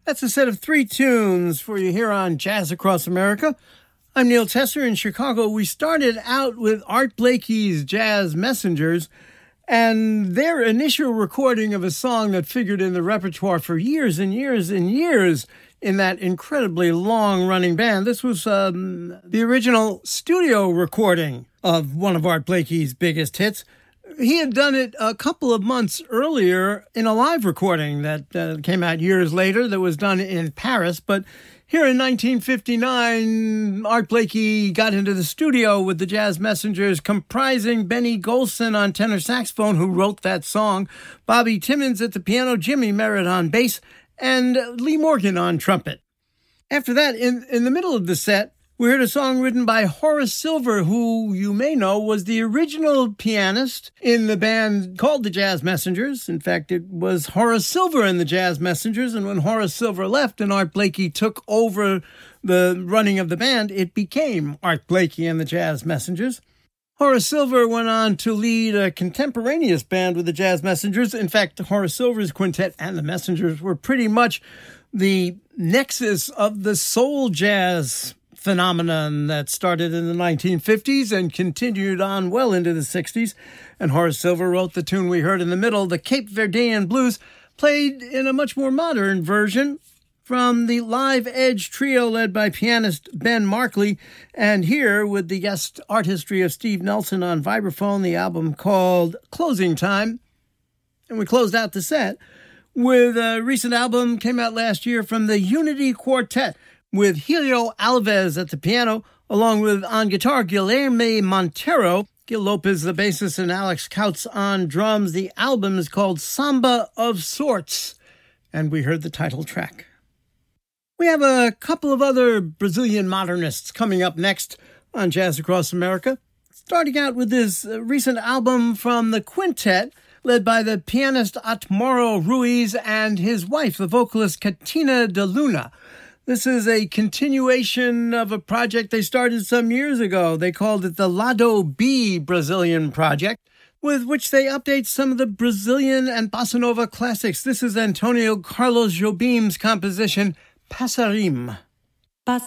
That's a set of 3 tunes for you here on Jazz Across America. I'm Neil Tesser in Chicago. We started out with Art Blakey's Jazz Messengers and their initial recording of a song that figured in the repertoire for years and years and years in that incredibly long-running band. This was the original studio recording of one of Art Blakey's biggest hits. He had done it a couple of months earlier in a live recording that came out years later that was done in Paris. But here in 1959, Art Blakey got into the studio with the Jazz Messengers, comprising Benny Golson on tenor saxophone, who wrote that song, Bobby Timmons at the piano, Jimmy Merritt on bass, and Lee Morgan on trumpet. After that, in the middle of the set, we heard a song written by Horace Silver, who you may know was the original pianist in the band called the Jazz Messengers. In fact, it was Horace Silver and the Jazz Messengers, and when Horace Silver left and Art Blakey took over the running of the band, it became Art Blakey and the Jazz Messengers. Horace Silver went on to lead a contemporaneous band with the Jazz Messengers. In fact, Horace Silver's quintet and the Messengers were pretty much the nexus of the soul jazz phenomenon that started in the 1950s and continued on well into the 60s. And Horace Silver wrote the tune we heard in the middle, the Cape Verdean Blues, played in a much more modern version from the Live Edge trio led by pianist Ben Markley, and here with the guest artistry of Steve Nelson on vibraphone, the album called Closing Time. And we closed out the set with a recent album came out last year from the Unity Quartet, with Helio Alves at the piano, along with on guitar Guilherme Montero, Gil Lopez the bassist, and Alex Kautz on drums. The album is called Samba of Sorts, and we heard the title track. We have a couple of other Brazilian modernists coming up next on Jazz Across America, starting out with this recent album from the quintet, led by the pianist Atmoro Ruiz and his wife, the vocalist Katina de Luna. This is a continuation of a project they started some years ago. They called it the Lado B Brazilian Project, with which they update some of the Brazilian and bossa nova classics. This is Antonio Carlos Jobim's composition, Passarim.